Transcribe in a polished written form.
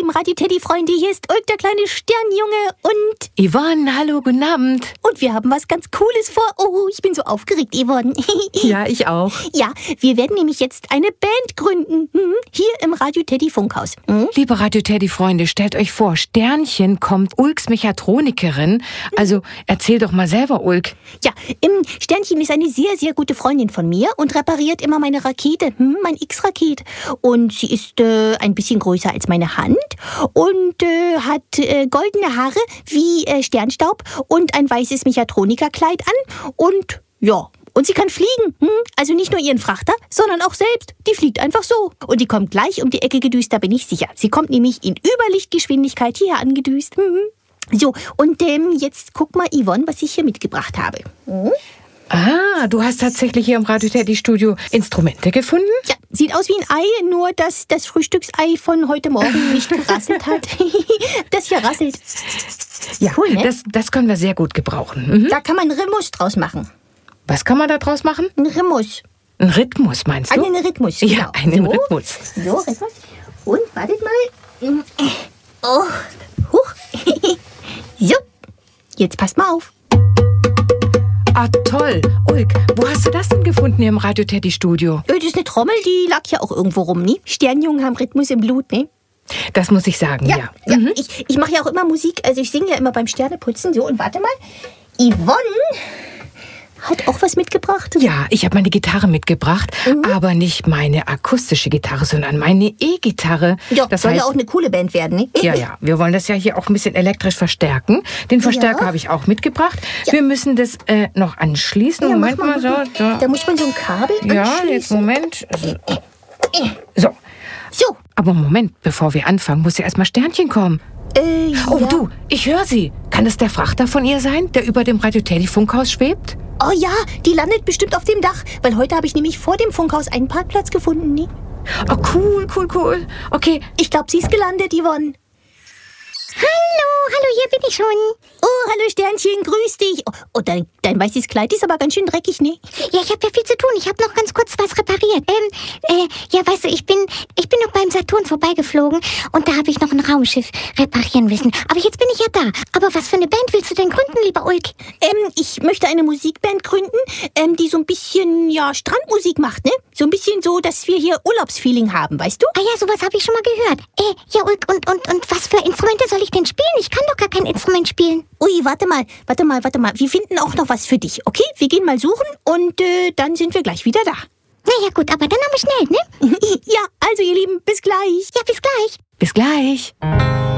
lieben Radio-Teddy-Freunde, hier ist Ulk, der kleine Sternjunge und... Yvonne, hallo, guten Abend. Und wir haben was ganz Cooles vor. Oh, ich bin so aufgeregt, Yvonne. Ja, ich auch. Ja, wir werden nämlich jetzt eine Band gründen. Hier im Radio-Teddy-Funkhaus. Liebe Radio-Teddy-Freunde, stellt euch vor, Sternchen kommt Ulks Mechatronikerin. Also, erzähl doch mal selber, Ulk. Ja, Sternchen ist eine sehr, sehr gute Freundin von mir und repariert immer meine Rakete, mein X-Raket. Und sie ist ein bisschen größer als meine Hand und hat goldene Haare wie Sternstaub und ein weißes Mechatronikerkleid an und ja... Und sie kann fliegen. Also nicht nur ihren Frachter, sondern auch selbst. Die fliegt einfach so. Und die kommt gleich um die Ecke gedüst, da bin ich sicher. Sie kommt nämlich in Überlichtgeschwindigkeit hierher angedüst. So, und jetzt guck mal, Yvonne, was ich hier mitgebracht habe. Ah, du hast tatsächlich hier im Radio-Teddy-Studio Instrumente gefunden? Ja, sieht aus wie ein Ei, nur dass das Frühstücksei von heute Morgen nicht gerasselt hat. Das hier rasselt. Ja, cool, ne? Das können wir sehr gut gebrauchen. Da kann man Rhythmus draus machen. Was kann man da draus machen? Ein Rhythmus. Ein Rhythmus, meinst du? Einen Rhythmus, genau. Ja, einen Rhythmus. So, Rhythmus. Und, wartet mal. Oh, huch. So, jetzt passt mal auf. Ah, toll. Ulk, wo hast du das denn gefunden hier im Radio-Teddy-Studio? Das ist eine Trommel, die lag ja auch irgendwo rum, ne? Sternjungen haben Rhythmus im Blut, ne? Das muss ich sagen, ja. Ich mache ja auch immer Musik, also ich singe ja immer beim Sterneputzen. So, und warte mal. Yvonne hat auch was mitgebracht? Ja, ich habe meine Gitarre mitgebracht, aber nicht meine akustische Gitarre, sondern meine E-Gitarre. Ja, das soll ja auch eine coole Band werden, ne? Ja, wir wollen das ja hier auch ein bisschen elektrisch verstärken. Den Verstärker habe ich auch mitgebracht. Ja. Wir müssen das noch anschließen. Ja, Moment mal, so. Da muss man so ein Kabel anschließen. Ja, jetzt Moment. So. Aber Moment, bevor wir anfangen, muss ja erstmal Sternchen kommen. Oh, ja. Du, ich höre sie. Kann das der Frachter von ihr sein, der über dem Radio-Teddy-Funkhaus schwebt? Oh ja, die landet bestimmt auf dem Dach, weil heute habe ich nämlich vor dem Funkhaus einen Parkplatz gefunden, ne? Oh, cool. Okay. Ich glaube, sie ist gelandet, Yvonne. Hallo, hier bin ich schon. Oh, hallo Sternchen, grüß dich. Oh, dein weißes Kleid ist aber ganz schön dreckig, ne? Ja, ich habe ja viel zu tun. Ich habe noch ganz kurz was repariert. Ja, weißt du, ich bin noch beim Saturn vorbeigeflogen und da habe ich noch ein Raumschiff reparieren müssen. Aber jetzt bin ich ja da. Aber was für eine Band willst du denn gründen, lieber Ulk? Ich möchte eine Musikband gründen, die so ein bisschen, Strandmusik macht, ne? So ein bisschen so, dass wir hier Urlaubsfeeling haben, weißt du? Ah ja, sowas habe ich schon mal gehört. Ja, Ulk, und was für Instrumente soll ich denn spielen? Ich kann doch gar kein Instrument spielen. Ui, warte mal. Wir finden auch noch was für dich, okay? Wir gehen mal suchen und dann sind wir gleich wieder da. Na ja, gut, aber dann aber schnell, ne? Ja, also ihr Lieben, bis gleich. Ja, bis gleich. Bis gleich.